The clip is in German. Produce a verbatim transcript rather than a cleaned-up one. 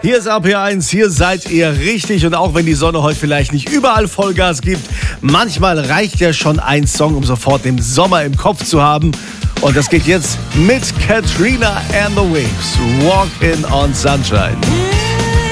Hier ist R P eins, hier seid ihr richtig. Und auch wenn die Sonne heute vielleicht nicht überall Vollgas gibt, manchmal reicht ja schon ein Song, um sofort den Sommer im Kopf zu haben. Und das geht jetzt mit Katrina and the Waves, Walking on Sunshine.